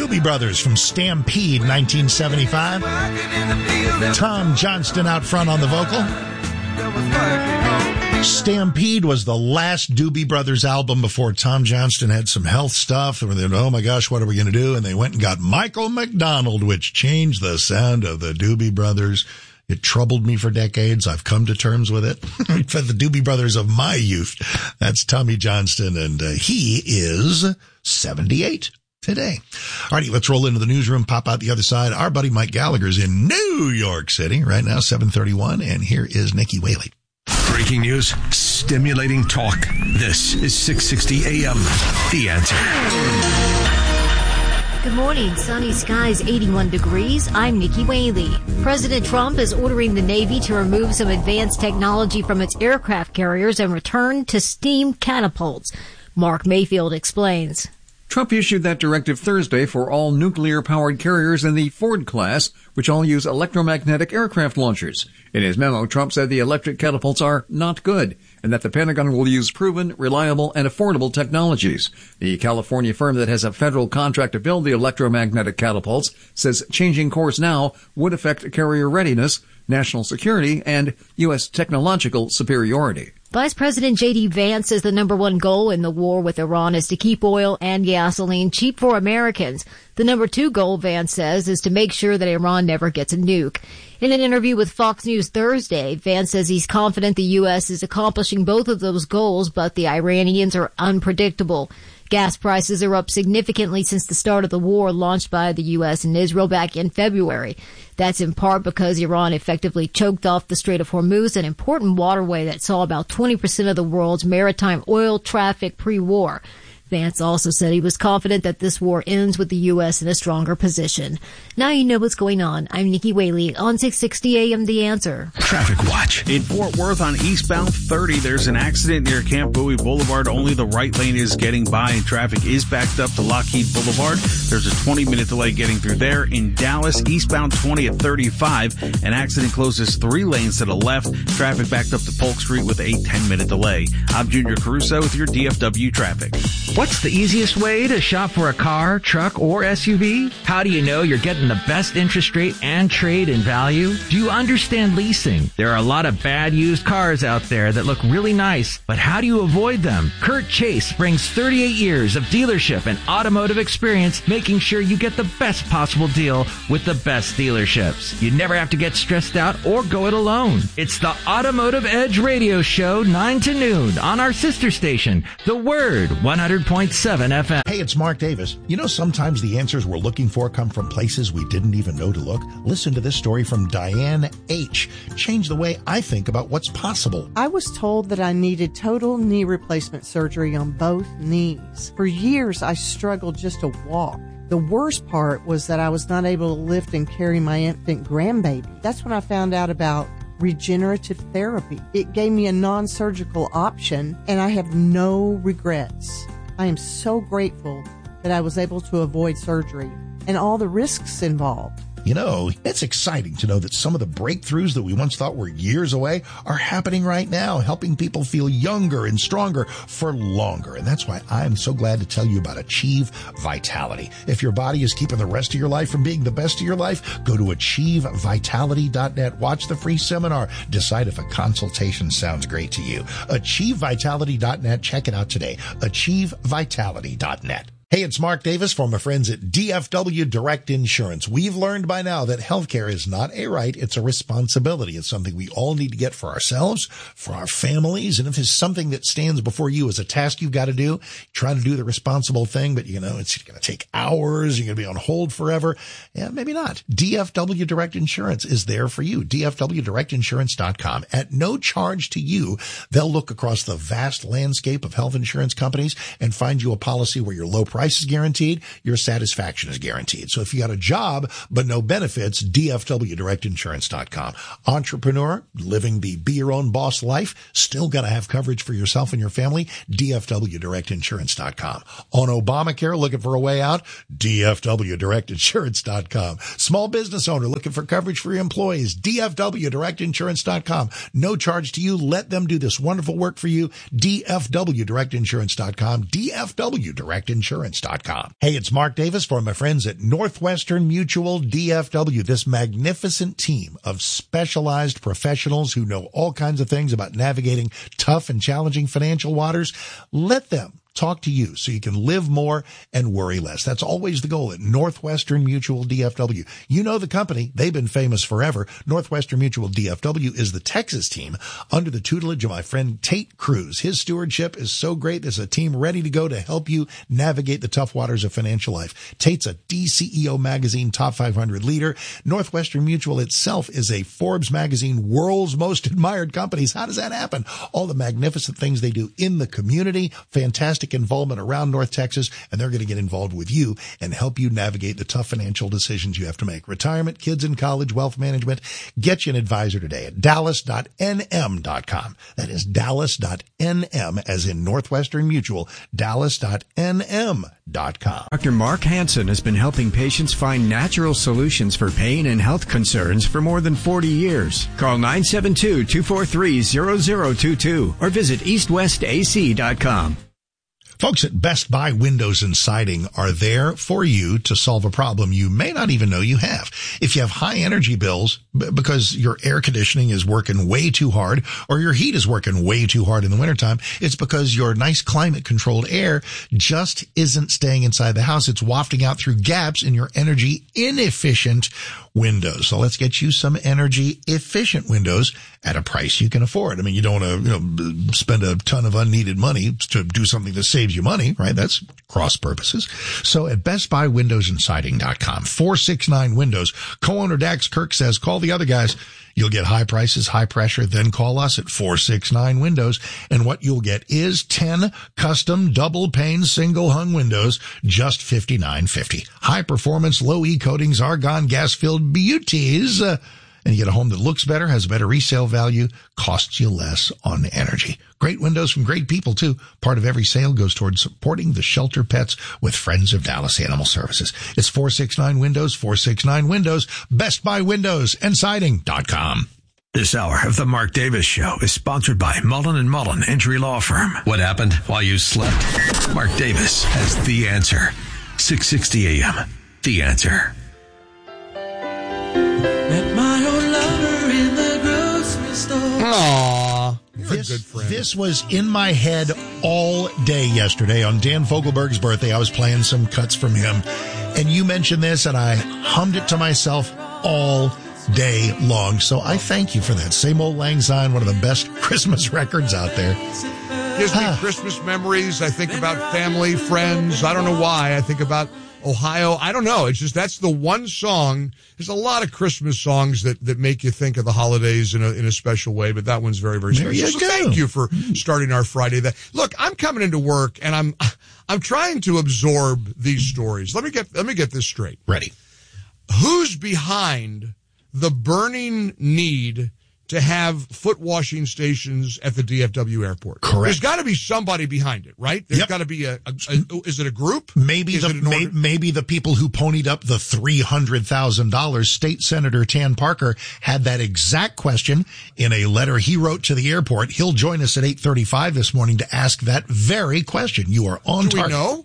Doobie Brothers from Stampede, 1975. Tom Johnston out front on the vocal. Stampede was the last Doobie Brothers album before Tom Johnston had some health stuff. And they went, oh my gosh, what are we going to do? And they went and got Michael McDonald, which changed the sound of the Doobie Brothers. It troubled me for decades. I've come to terms with it. For the Doobie Brothers of my youth, that's Tommy Johnston, and he is 78 today. All righty, let's roll into the newsroom, pop out the other side. Our buddy Mike Gallagher's in New York City right now, 7:31, and here is Nikki Whaley. Breaking news, stimulating talk. This is 660 AM. The Answer. Good morning. Sunny skies, 81 degrees. I'm Nikki Whaley. President Trump is ordering the Navy to remove some advanced technology from its aircraft carriers and return to steam catapults. Mark Mayfield explains. Trump issued that directive Thursday for all nuclear-powered carriers in the Ford class, which all use electromagnetic aircraft launchers. In his memo, Trump said the electric catapults are not good, and that the Pentagon will use proven, reliable, and affordable technologies. The California firm that has a federal contract to build the electromagnetic catapults says changing course now would affect carrier readiness, national security, and U.S. technological superiority. Vice President J.D. Vance says the number one goal in the war with Iran is to keep oil and gasoline cheap for Americans. The number two goal, Vance says, is to make sure that Iran never gets a nuke. In an interview with Fox News Thursday, Vance says he's confident the U.S. is accomplishing both of those goals, but the Iranians are unpredictable. Gas prices are up significantly since the start of the war launched by the U.S. and Israel back in February. That's in part because Iran effectively choked off the Strait of Hormuz, an important waterway that saw about 20% of the world's maritime oil traffic pre-war. Vance also said he was confident that this war ends with the U.S. in a stronger position. Now you know what's going on. I'm Nikki Whaley on 660 AM The Answer. Traffic watch. In Fort Worth on eastbound 30, there's an accident near Camp Bowie Boulevard. Only the right lane is getting by, and traffic is backed up to Lockheed Boulevard. There's a 20-minute delay getting through there. In Dallas, eastbound 20 at 35, an accident closes 3 lanes to the left. Traffic backed up to Polk Street with a 10-minute delay. I'm Junior Caruso with your DFW traffic. What's the easiest way to shop for a car, truck, or SUV? How do you know you're getting the best interest rate and trade in value? Do you understand leasing? There are a lot of bad used cars out there that look really nice, but how do you avoid them? Kurt Chase brings 38 years of dealership and automotive experience, making sure you get the best possible deal with the best dealerships. You never have to get stressed out or go it alone. It's the Automotive Edge Radio Show, 9 to noon on our sister station, The Word, 100.7 FM. Hey, it's Mark Davis. You know, sometimes the answers we're looking for come from places we didn't even know to look. Listen to this story from Diane H. Changed the way I think about what's possible. I was told that I needed total knee replacement surgery on both knees. For years, I struggled just to walk. The worst part was that I was not able to lift and carry my infant grandbaby. That's when I found out about regenerative therapy. It gave me a non-surgical option, and I have no regrets. I am so grateful that I was able to avoid surgery and all the risks involved. You know, it's exciting to know that some of the breakthroughs that we once thought were years away are happening right now, helping people feel younger and stronger for longer. And that's why I'm so glad to tell you about Achieve Vitality. If your body is keeping the rest of your life from being the best of your life, go to AchieveVitality.net. Watch the free seminar. Decide if a consultation sounds great to you. AchieveVitality.net. Check it out today. AchieveVitality.net. Hey, it's Mark Davis from my friends at DFW Direct Insurance. We've learned by now that healthcare is not a right, it's a responsibility. It's something we all need to get for ourselves, for our families, and if it's something that stands before you as a task you've got to do, try to do the responsible thing, but you know, it's going to take hours, you're going to be on hold forever. Yeah, maybe not. DFW Direct Insurance is there for you. DFWDirectInsurance.com. At no charge to you, they'll look across the vast landscape of health insurance companies and find you a policy where your low price is guaranteed, your satisfaction is guaranteed. So if you got a job but no benefits, DFWDirectInsurance.com. Entrepreneur, living the be your own boss life, still got to have coverage for yourself and your family, DFWDirectInsurance.com. On Obamacare, looking for a way out, DFWDirectInsurance.com. Small business owner looking for coverage for your employees, DFWDirectInsurance.com. No charge to you. Let them do this wonderful work for you, DFWDirectInsurance.com, DFWDirectInsurance.com. DreamInsurance.com. Hey, it's Mark Davis for my friends at Northwestern Mutual DFW, this magnificent team of specialized professionals who know all kinds of things about navigating tough and challenging financial waters. Let them talk to you so you can live more and worry less. That's always the goal at Northwestern Mutual DFW. You know the company. They've been famous forever. Northwestern Mutual DFW is the Texas team under the tutelage of my friend Tate Cruz. His stewardship is so great. There's a team ready to go to help you navigate the tough waters of financial life. Tate's a DCEO magazine top 500 leader. Northwestern Mutual itself is a Forbes magazine world's most admired companies. How does that happen? All the magnificent things they do in the community. Fantastic involvement around North Texas, and they're going to get involved with you and help you navigate the tough financial decisions you have to make. Retirement, kids in college, wealth management. Get you an advisor today at dallas.nm.com. That is dallas.nm as in Northwestern Mutual, dallas.nm.com. Dr. Mark Hansen has been helping patients find natural solutions for pain and health concerns for more than 40 years. Call 972-243-0022 or visit eastwestac.com. Folks at Best Buy Windows and Siding are there for you to solve a problem you may not even know you have. If you have high energy bills because your air conditioning is working way too hard or your heat is working way too hard in the wintertime, it's because your nice climate controlled air just isn't staying inside the house. It's wafting out through gaps in your energy inefficient windows. So let's get you some energy efficient windows at a price you can afford. I mean, you don't want to, spend a ton of unneeded money to do something that saves you money, right? That's cross purposes. So at BestBuyWindowsAndSiding.com, 469 Windows, co-owner Dax Kirk says, call the other guys. You'll get high prices, high pressure, then call us at 469 Windows. And what you'll get is 10 custom double pane single hung windows, just $59.50. High performance, low E coatings, argon gas filled beauties. And you get a home that looks better, has better resale value, costs you less on energy. Great windows from great people, too. Part of every sale goes towards supporting the shelter pets with Friends of Dallas Animal Services. It's 469 Windows, 469 Windows, BestBuyWindowsAndSiding.com. This hour of the Mark Davis Show is sponsored by Mullen & Mullen Injury Law Firm. What happened while you slept? Mark Davis has the answer. 660 AM. The Answer. Met my old lover in the grocery store. Aww. This was in my head all day yesterday. On Dan Fogelberg's birthday, I was playing some cuts from him. And you mentioned this, and I hummed it to myself all day long. So I thank you for that. Same Old Lang Syne, one of the best Christmas records out there. Gives me Christmas memories. I think about family, friends. I don't know why. I think about Ohio. I don't know. It's just that's the one song. There's a lot of Christmas songs that make you think of the holidays in a special way, but that one's very, very special. So thank you for starting our Friday. Look, I'm coming into work and I'm trying to absorb these stories. Let me get this straight. Ready. Who's behind the burning need to have foot washing stations at the DFW airport? Correct. There's got to be somebody behind it, right? There's got to be is it a group? Maybe the people who ponied up the $300,000. State Senator Tan Parker had that exact question in a letter he wrote to the airport. He'll join us at 8:35 this morning to ask that very question. You are on target. Do we know?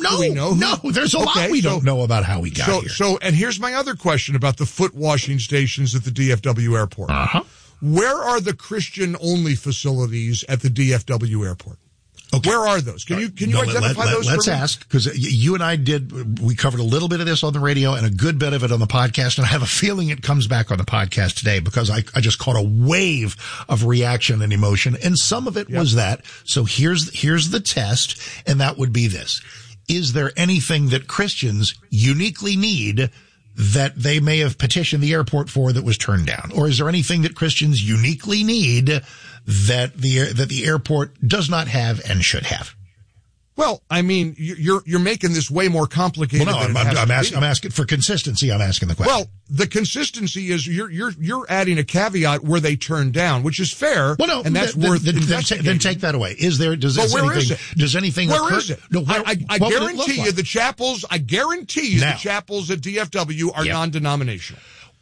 No, there's a lot we don't know about how we got here. So, and here's my other question about the foot washing stations at the DFW airport. Where are the Christian-only facilities at the DFW airport? Okay. Where are those? Can you identify those? Let's ask, because you and I we covered a little bit of this on the radio and a good bit of it on the podcast, and I have a feeling it comes back on the podcast today because I just caught a wave of reaction and emotion, and some of it was that. So here's the test, and that would be this. Is there anything that Christians uniquely need that they may have petitioned the airport for that was turned down? Or is there anything that Christians uniquely need that the airport does not have and should have? Well, I mean, you're making this way more complicated. Well, no, I'm asking for consistency. I'm asking the question. Well, the consistency is you're adding a caveat where they turn down, which is fair. Well, no, and that's worth investigating. Then take that away. Does anything? Where is it? No, I guarantee you the chapels. I guarantee you the chapels at DFW are non-denominational.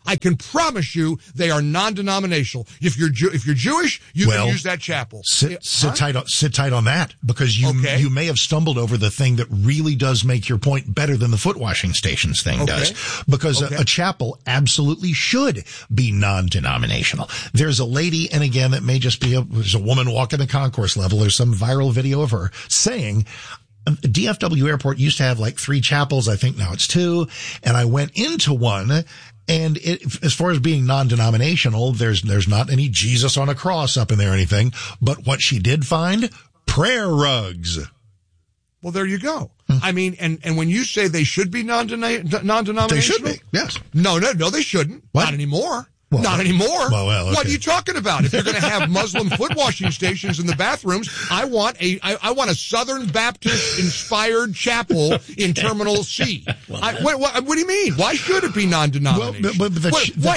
I can promise you they are non-denominational. If you're Jewish, you can use that chapel. Sit tight on that, because you may have stumbled over the thing that really does make your point better than the foot washing stations thing does. Because a chapel absolutely should be non-denominational. There's a lady, and again, that may just be there's a woman walking the concourse level. There's some viral video of her saying, DFW Airport used to have like 3 chapels. I think now it's 2. And I went into one, and as far as being non-denominational, there's not any Jesus on a cross up in there or anything. But what she did find, prayer rugs. Well, there you go. I mean, and when you say they should be non-denominational, they should be. Yes. No, they shouldn't. What? Not anymore. Well, not anymore. Well, okay. What are you talking about? If you're going to have Muslim foot washing stations in the bathrooms, I want a Southern Baptist inspired chapel in Terminal C. What do you mean? Why should it be non-denominational? Well, but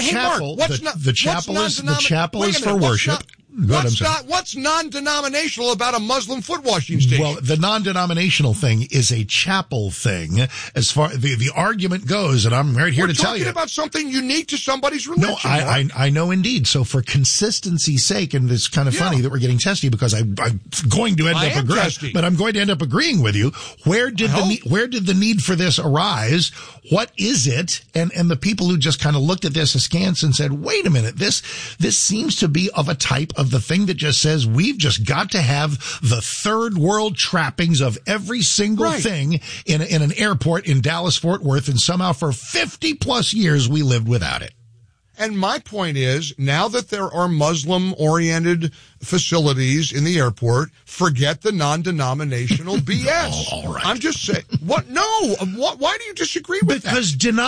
the chapel is for worship. What's non-denominational about a Muslim foot washing station? Well, the non-denominational thing is a chapel thing, as far the argument goes, and I'm right here to tell you. We're talking about something unique to somebody's religion. No, I know indeed. So for consistency's sake, and it's kind of funny that we're getting testy, because I'm going to end up agreeing, but I'm going to end up agreeing with you. Where did the need for this arise? What is it? And the people who just kind of looked at this askance and said, wait a minute, this seems to be of a type of the thing that just says we've just got to have the third world trappings of every single thing in an airport in Dallas, Fort Worth, and somehow for 50 plus years we lived without it. And my point is, now that there are Muslim-oriented facilities in the airport, forget the non-denominational BS. All right. I'm just saying. What? No. Why do you disagree with that?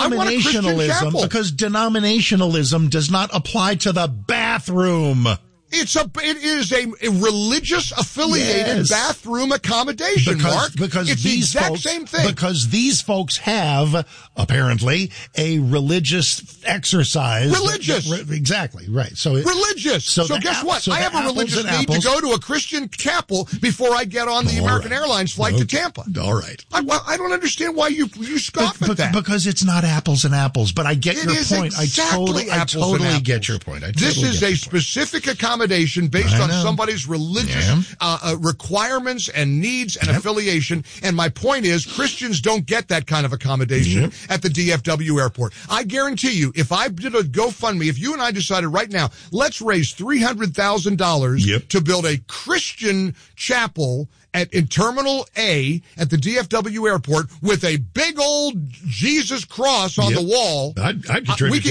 Because denominationalism does not apply to the bathroom. It is a religious affiliated bathroom accommodation, Mark. It's the exact same thing. Because these folks have, apparently, a religious exercise. Exactly, right. Religious. So guess what? I have a religious need to go to a Christian chapel before I get on the American Airlines flight to Tampa. All right. I don't understand why you scoff at that. Because it's not apples and apples, but I get your point. I totally get your point. This is a specific accommodation based on somebody's religious requirements and needs and affiliation. And my point is, Christians don't get that kind of accommodation at the DFW airport. I guarantee you, if I did a GoFundMe, if you and I decided right now, let's raise $300,000 to build a Christian chapel in Terminal A at the DFW airport with a big old Jesus cross on the wall. I'd contribute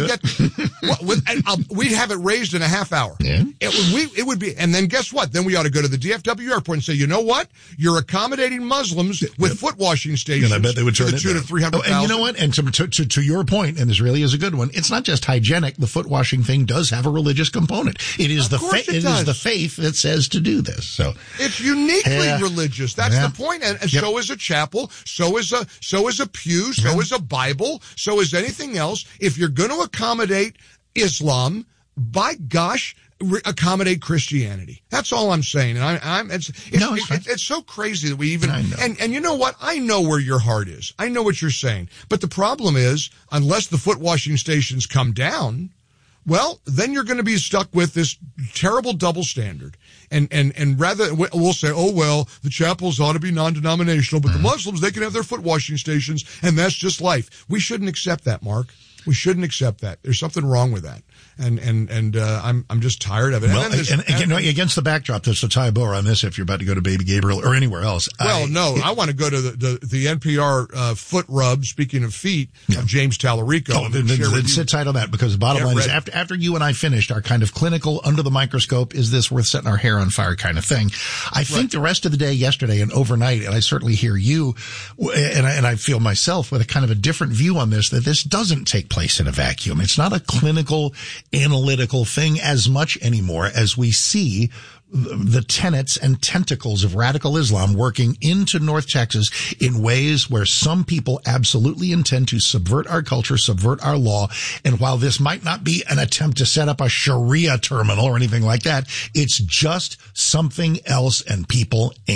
we'd have it raised in a half hour. Yeah. It would be, and then guess what? Then we ought to go to the DFW airport and say, you know what? You're accommodating Muslims with foot washing stations. And I bet they would turn to the tune of $300,000. And you know what? And to your point, and this really is a good one, it's not just hygienic. The foot washing thing does have a religious component. It is the faith that says to do this. So it's uniquely religious. That's the point. And so is a chapel. So is a pew. So is a Bible. So is anything else. If you're going to accommodate Islam, by gosh, accommodate Christianity. That's all I'm saying. And it's so crazy that we even, and you know what? I know where your heart is. I know what you're saying. But the problem is, unless the foot washing stations come down, well, then you're going to be stuck with this terrible double standard. And rather, we'll say, oh, well, the chapels ought to be non-denominational, but the Muslims, they can have their foot washing stations, and that's just life. We shouldn't accept that, Mark. We shouldn't accept that. There's something wrong with that. And I'm just tired of it. Well, and against the backdrop, there's a tie bow on this if you're about to go to Baby Gabriel or anywhere else. No, I want to go to the NPR foot rub, speaking of feet, of James Tallarico. Oh, then sit tight on that, because the bottom line is after you and I finished our kind of clinical under the microscope, is this worth setting our hair on fire kind of thing. I think the rest of the day yesterday and overnight, and I certainly hear you, and I feel myself with a kind of a different view on this, that this doesn't take place in a vacuum. It's not a clinical, analytical thing as much anymore as we see the tenets and tentacles of radical Islam working into North Texas in ways where some people absolutely intend to subvert our culture, subvert our law. And while this might not be an attempt to set up a Sharia terminal or anything like that, it's just something else, and people ain't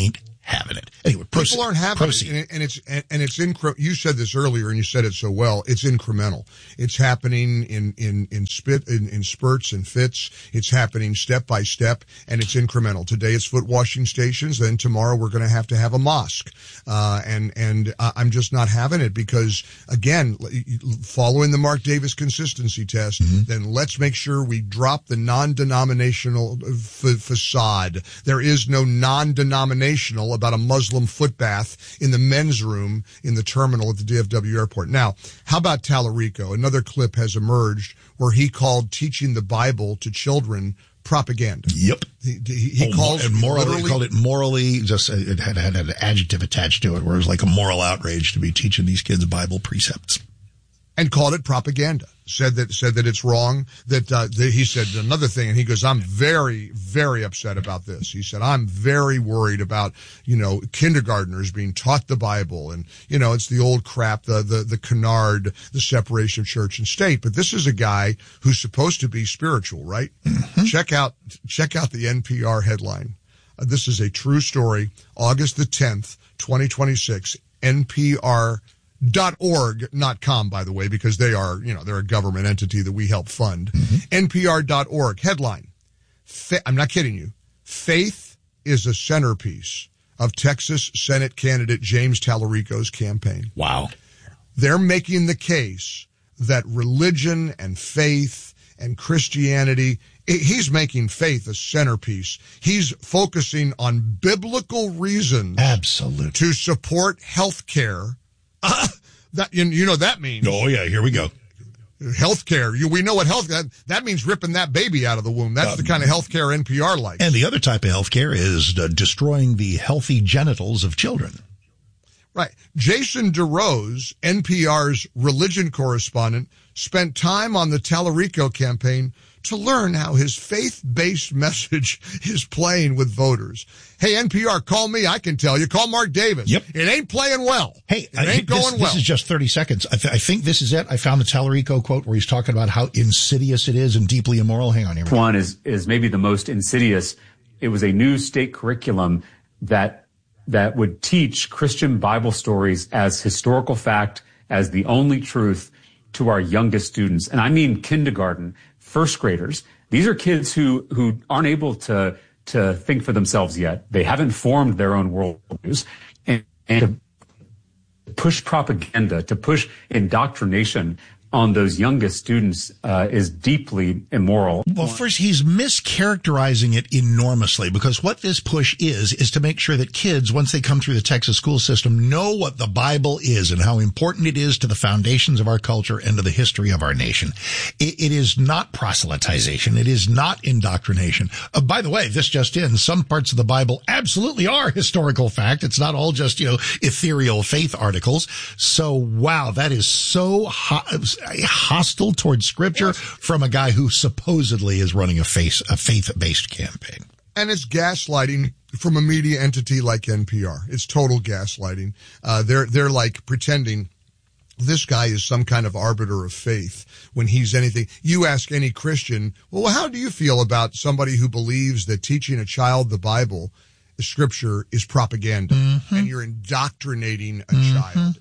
having it. Anyway, people aren't having it, and it's you said this earlier, and you said it so well. It's incremental. It's happening in spurts and fits. It's happening step by step, and it's incremental. Today it's foot washing stations. Then tomorrow we're going to have a mosque, and I'm just not having it because, again, following the Mark Davis consistency test, then let's make sure we drop the non-denominational facade. There is no non-denominational about a Muslim foot bath in the men's room in the terminal at the DFW airport. Now, how about Tallarico? Another clip has emerged where he called teaching the Bible to children propaganda. Yep. He called And called it propaganda. Said that it's wrong. He said another thing, and he goes, I'm very, very upset about this. He said, I'm very worried about, kindergartners being taught the Bible, and, it's the old crap, the canard, the separation of church and state. But this is a guy who's supposed to be spiritual, right? Mm-hmm. Check out the NPR headline. This is a true story. August the 10th, 2026, NPR.org, not com, by the way, because they are, they're a government entity that we help fund. Mm-hmm. NPR.org headline. I'm not kidding you. Faith is a centerpiece of Texas Senate candidate James Tallarico's campaign. Wow. They're making the case that religion and faith and Christianity, he's making faith a centerpiece. He's focusing on biblical reasons. Absolutely. To support health care. That that means. Oh yeah, here we go. Healthcare. We know what that means. Ripping that baby out of the womb. That's the kind of healthcare NPR likes. And the other type of healthcare is destroying the healthy genitals of children. Right. Jason DeRose, NPR's religion correspondent, spent time on the Tallarico campaign to learn how his faith-based message is playing with voters. Hey, NPR, call me. I can tell you. Call Mark Davis. Yep. It ain't playing well. Hey, it ain't going well. This is just 30 seconds. I think this is it. I found the Tallarico quote where he's talking about how insidious it is and deeply immoral. Hang on here. One is maybe the most insidious. It was a new state curriculum that would teach Christian Bible stories as historical fact, as the only truth to our youngest students. And I mean kindergarten, first graders. These are kids who aren't able to think for themselves yet. They haven't formed their own worldviews. And to push propaganda, to push indoctrination on those youngest students is deeply immoral. Well, first, he's mischaracterizing it enormously, because what this push is to make sure that kids, once they come through the Texas school system, know what the Bible is and how important it is to the foundations of our culture and to the history of our nation. It is not proselytization. It is not indoctrination. By the way, this just in, some parts of the Bible absolutely are historical fact. It's not all just, ethereal faith articles. So, wow, that is so hostile towards Scripture from a guy who supposedly is running a faith-based campaign. And it's gaslighting from a media entity like NPR. It's total gaslighting. They're like pretending this guy is some kind of arbiter of faith when he's anything. You ask any Christian, well, how do you feel about somebody who believes that teaching a child the Bible, Scripture, is propaganda, and you're indoctrinating a child?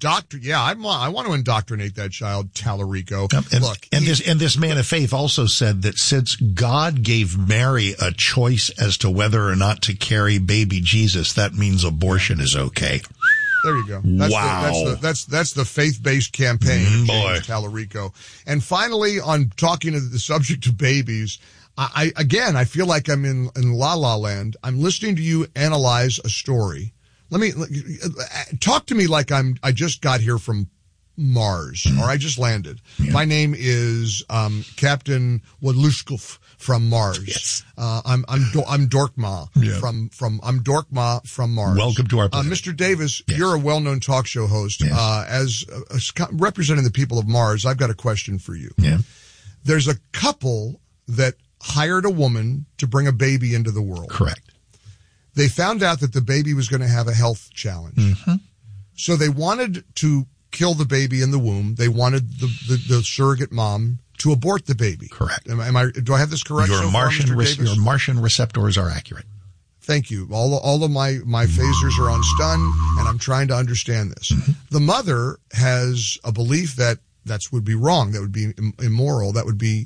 I want to indoctrinate that child, Tallarico. This man of faith also said that since God gave Mary a choice as to whether or not to carry baby Jesus, that means abortion is okay. There you go. Wow. That's the faith-based campaign of boy. James Tallarico. And finally, on talking to the subject of babies, I feel like I'm in La La Land. I'm listening to you analyze a story. Talk to me like I just got here from Mars, or I just landed. Yeah. My name is Captain Wadlushkov from Mars. Yes. I'm Dorkma I'm Dorkma from Mars. Welcome to our planet. Mr. Davis, yes. You're a well-known talk show host. Yes. As representing the people of Mars, I've got a question for you. Yeah. There's a couple that hired a woman to bring a baby into the world. Correct. They found out that the baby was going to have a health challenge. So they wanted to kill the baby in the womb. They wanted the surrogate mom to abort the baby. Correct. Do I have this correct? Your Martian receptors are accurate. Thank you. All of my phasers are on stun, and I'm trying to understand this. The mother has a belief that would be wrong. That would be immoral. That would be